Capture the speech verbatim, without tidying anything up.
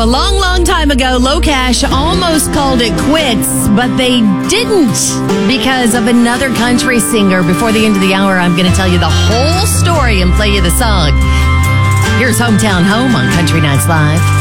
a long, long time ago, Locash almost called it quits, but they didn't because of another country singer. Before the end of the hour, I'm going to tell you the whole story and play you the song. Here's Hometown Home on Country Nights Live.